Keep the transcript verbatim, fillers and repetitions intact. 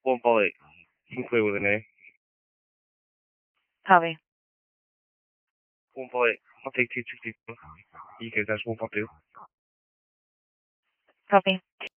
one bullet. I'm clear with an A. Copy. One bullet. I'll take two sixty-two. You guys, that's one for two. Copy.